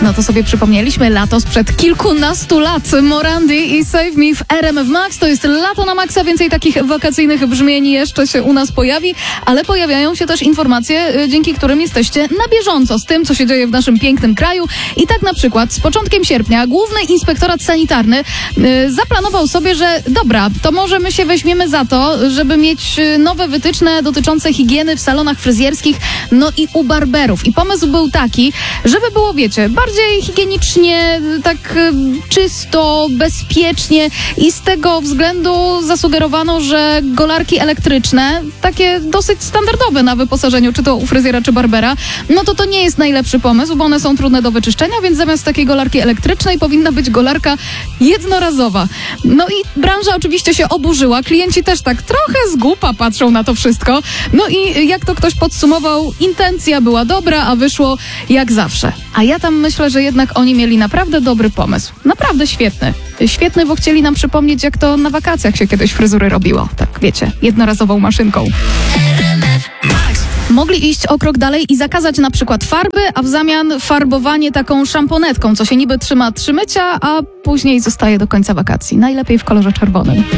No to sobie przypomnieliśmy lato sprzed kilkunastu lat. Morandy i Save Me w RMF Max. To jest lato na maksa. Więcej takich wakacyjnych brzmień jeszcze się u nas pojawi, ale pojawiają się też informacje, dzięki którym jesteście na bieżąco z tym, co się dzieje w naszym pięknym kraju. I tak na przykład z początkiem sierpnia Główny Inspektorat Sanitarny zaplanował sobie, że dobra, to może my się weźmiemy za to, żeby mieć nowe wytyczne dotyczące higieny w salonach fryzjerskich, no i u barberów. I pomysł był taki, żeby było, wiecie, bardziej higienicznie, tak czysto, bezpiecznie i z tego względu zasugerowano, że golarki elektryczne, takie dosyć standardowe na wyposażeniu, czy to u fryzjera, czy barbera, no to nie jest najlepszy pomysł, bo one są trudne do wyczyszczenia, więc zamiast takiej golarki elektrycznej powinna być golarka jednorazowa. No i branża oczywiście się oburzyła, klienci też tak trochę z głupa patrzą na to wszystko. No i jak to ktoś podsumował, intencja była dobra, a wyszło jak zawsze. A ja tam myślę, że jednak oni mieli naprawdę dobry pomysł. Naprawdę świetny. Świetny, bo chcieli nam przypomnieć, jak to na wakacjach się kiedyś fryzury robiło. Tak, wiecie, jednorazową maszynką. Mogli iść o krok dalej i zakazać na przykład farby, a w zamian farbowanie taką szamponetką, co się niby trzyma 3 mycia, a później zostaje do końca wakacji. Najlepiej w kolorze czerwonym.